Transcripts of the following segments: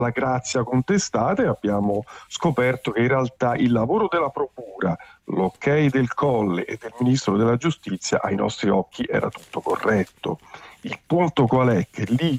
la grazia contestata, e abbiamo scoperto che in realtà il lavoro della Procura, l'ok del Colle e del Ministro della Giustizia ai nostri occhi era tutto corretto. Il punto qual è? Che lì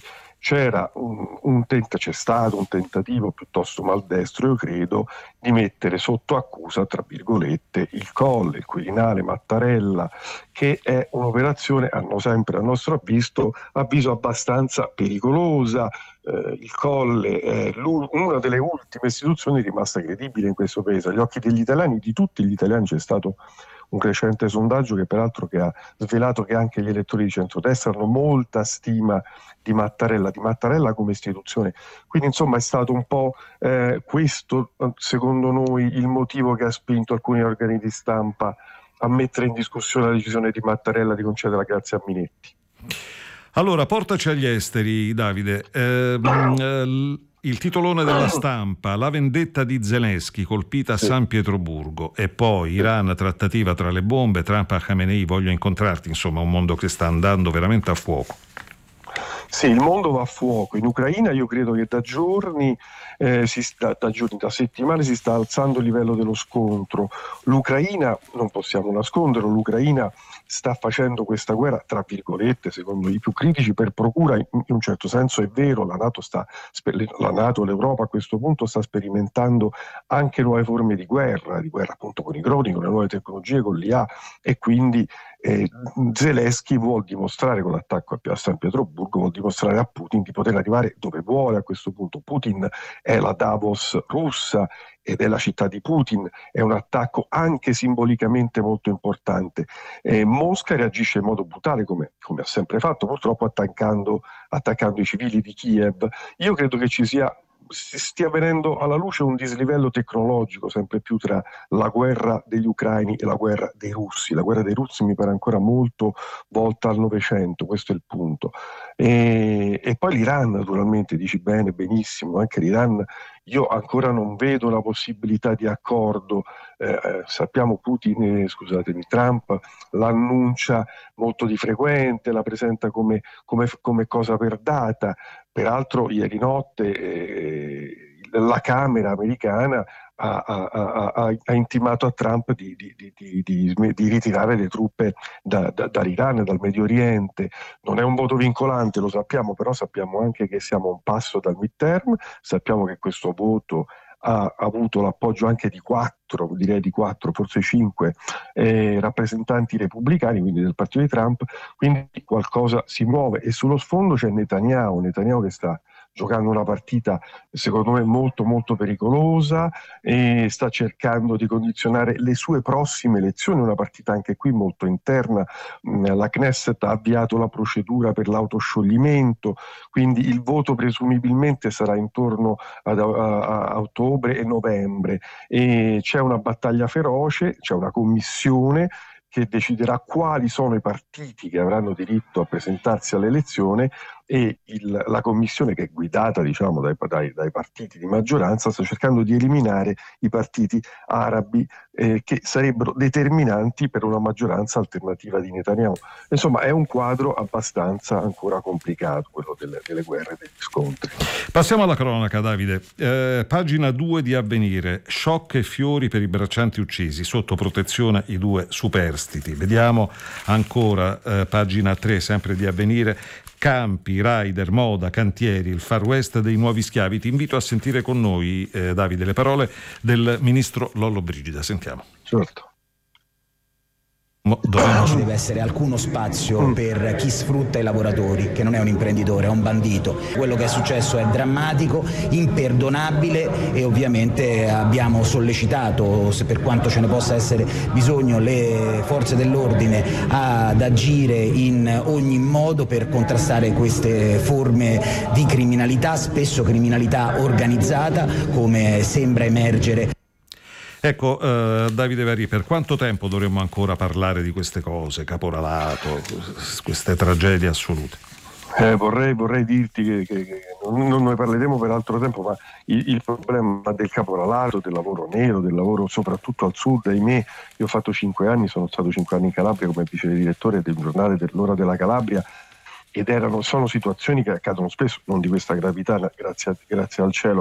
c'è stato un tentativo piuttosto maldestro, io credo, di mettere sotto accusa, tra virgolette, il Colle, il Quirinale, Mattarella, che è un'operazione, hanno sempre a nostro avviso abbastanza pericolosa. Il Colle è una delle ultime istituzioni rimasta credibile in questo paese. Agli occhi degli italiani, di tutti gli italiani, c'è stato un recente sondaggio che peraltro che ha svelato che anche gli elettori di centrodestra hanno molta stima di Mattarella come istituzione. Quindi insomma è stato un po' questo, secondo noi, il motivo che ha spinto alcuni organi di stampa a mettere in discussione la decisione di Mattarella di concedere la grazia a Minetti. Allora, portaci agli esteri, Davide. Il titolone della Stampa: la vendetta di Zelensky, colpita a San Pietroburgo, e poi Iran, trattativa tra le bombe, Trump a Khamenei, voglio incontrarti. Insomma, un mondo che sta andando veramente a fuoco. Sì, il mondo va a fuoco. In Ucraina io credo che da settimane si sta alzando il livello dello scontro. L'Ucraina, non possiamo nasconderlo, l'Ucraina sta facendo questa guerra, tra virgolette, secondo i più critici, per procura. In un certo senso è vero, la NATO, l'Europa a questo punto sta sperimentando anche nuove forme di guerra appunto con i droni, con le nuove tecnologie, con l'IA, e quindi Zelensky vuol dimostrare, con l'attacco a San Pietroburgo, vuol dimostrare a Putin di poter arrivare dove vuole a questo punto. Putin è la Davos russa ed è la città di Putin, è un attacco anche simbolicamente molto importante. Mosca reagisce in modo brutale, come ha sempre fatto, purtroppo attaccando i civili di Kiev. Io credo che si stia venendo alla luce un dislivello tecnologico sempre più tra la guerra degli ucraini e la guerra dei russi. La guerra dei russi mi pare ancora molto volta al Novecento, questo è il punto. E poi l'Iran, naturalmente, dici bene, benissimo, anche l'Iran. Io ancora non vedo la possibilità di accordo. Sappiamo Trump l'annuncia molto di frequente, la presenta come cosa per data. Peraltro ieri notte la Camera americana ha intimato a Trump di ritirare le truppe dall'Iran, dal Medio Oriente. Non è un voto vincolante, lo sappiamo, però sappiamo anche che siamo a un passo dal midterm, sappiamo che questo voto ha avuto l'appoggio anche di 4, forse 5 rappresentanti repubblicani, quindi del partito di Trump, quindi qualcosa si muove. E sullo sfondo c'è Netanyahu che sta giocando una partita secondo me molto molto pericolosa e sta cercando di condizionare le sue prossime elezioni, una partita anche qui molto interna. La Knesset ha avviato la procedura per l'autoscioglimento, quindi il voto presumibilmente sarà intorno a ottobre e novembre, e c'è una battaglia feroce, c'è una commissione che deciderà quali sono i partiti che avranno diritto a presentarsi all'elezione, e la commissione, che è guidata dai partiti di maggioranza, sta cercando di eliminare i partiti arabi che sarebbero determinanti per una maggioranza alternativa di Netanyahu. Insomma, è un quadro abbastanza ancora complicato, quello delle guerre, degli scontri. Passiamo alla cronaca, Davide. Pagina 2 di Avvenire: shock e fiori per i braccianti uccisi, sotto protezione i 2 superstiti. Vediamo ancora pagina 3, sempre di Avvenire: campi, rider, moda, cantieri, il far west dei nuovi schiavi. Ti invito a sentire con noi, Davide, le parole del ministro Lollobrigida. Sentiamo. Certo. Ci deve essere alcuno spazio per chi sfrutta i lavoratori, che non è un imprenditore, è un bandito. Quello che è successo è drammatico, imperdonabile, e ovviamente abbiamo sollecitato, se per quanto ce ne possa essere bisogno, le forze dell'ordine ad agire in ogni modo per contrastare queste forme di criminalità, spesso criminalità organizzata, come sembra emergere. Ecco, Davide Vari, per quanto tempo dovremmo ancora parlare di queste cose, caporalato, queste tragedie assolute? Vorrei dirti che non ne parleremo per altro tempo, ma il problema del caporalato, del lavoro nero, del lavoro soprattutto al sud, ahimè, io ho fatto 5 anni, sono stato 5 anni in Calabria come vice direttore del giornale dell'Ora della Calabria, ed sono situazioni che accadono spesso, non di questa gravità, grazie al cielo,